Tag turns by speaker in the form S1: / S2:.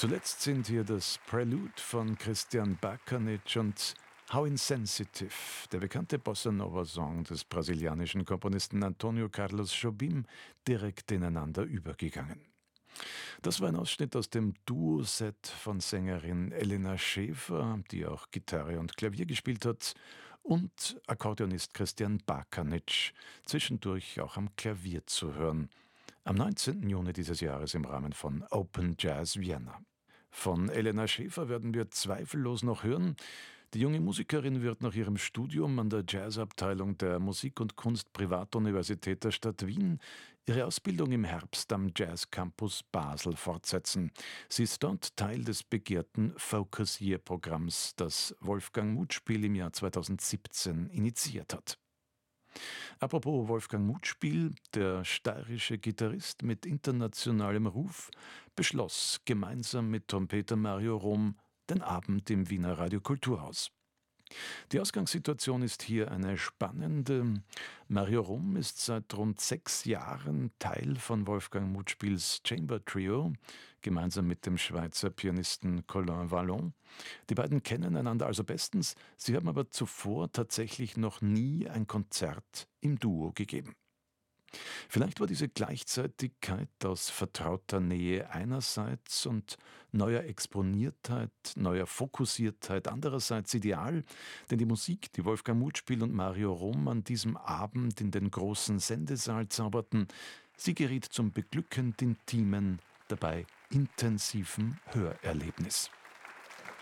S1: Zuletzt sind hier das Prelude von Christian Bakanic und How Insensitive, der bekannte Bossa-Nova-Song des brasilianischen Komponisten Antônio Carlos Jobim, direkt ineinander übergegangen. Das war ein Ausschnitt aus dem Duo-Set von Sängerin Elena Schäfer, die auch Gitarre und Klavier gespielt hat, und Akkordeonist Christian Bakanic, zwischendurch auch am Klavier zu hören. Am 19. Juni dieses Jahres im Rahmen von Open Jazz Vienna. Von Elena Schäfer werden wir zweifellos noch hören. Die junge Musikerin wird nach ihrem Studium an der Jazzabteilung der Musik- und Kunst-Privatuniversität der Stadt Wien ihre Ausbildung im Herbst am Jazz-Campus Basel fortsetzen. Sie ist dort Teil des begehrten Focus Year-Programms, das Wolfgang Mutspiel im Jahr 2017 initiiert hat. Apropos Wolfgang Mutspiel, der steirische Gitarrist mit internationalem Ruf, beschloss gemeinsam mit Trompeter Mario Rom den Abend im Wiener Radio Kulturhaus. Die Ausgangssituation ist hier eine spannende. Mario Rom ist seit rund 6 Jahren Teil von Wolfgang Mutspiels Chamber Trio, gemeinsam mit dem Schweizer Pianisten Colin Vallon. Die beiden kennen einander also bestens, sie haben aber zuvor tatsächlich noch nie ein Konzert im Duo gegeben. Vielleicht war diese Gleichzeitigkeit aus vertrauter Nähe einerseits und neuer Exponiertheit, neuer Fokussiertheit andererseits ideal, denn die Musik, die Wolfgang Mutspiel und Mario Rom an diesem Abend in den großen Sendesaal zauberten, sie geriet zum beglückend intimen, dabei intensiven Hörerlebnis.